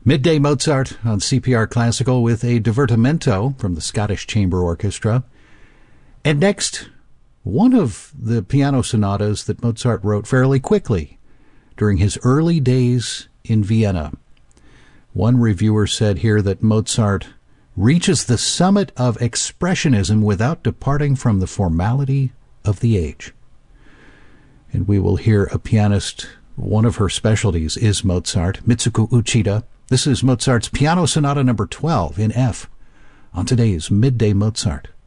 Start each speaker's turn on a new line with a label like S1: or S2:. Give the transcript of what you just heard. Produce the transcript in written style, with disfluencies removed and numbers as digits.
S1: Midday Mozart on CPR Classical with a divertimento from the Scottish Chamber Orchestra. And next, one of the piano sonatas that Mozart wrote fairly quickly during his early days in Vienna. One reviewer said here that Mozart reaches the summit of expressionism without departing from the formality of the age. And we will hear a pianist, one of her specialties is Mozart, Mitsuko Uchida. This is Mozart's Piano Sonata number 12 in F on today's Midday Mozart.